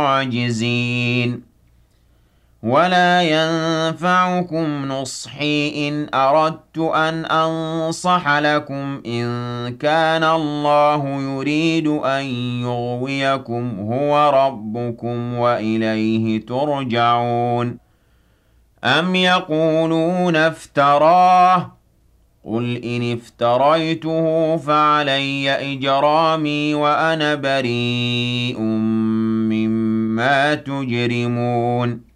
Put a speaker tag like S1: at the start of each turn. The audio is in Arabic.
S1: عاجزين ولا ينفعكم نصحي إن أردت أن أنصح لكم إن كان الله يريد أن يغويكم هو ربكم وإليه ترجعون أم يقولون افتراه قل إن افتريته فعلي إجرامي وأنا بريء مما تجرمون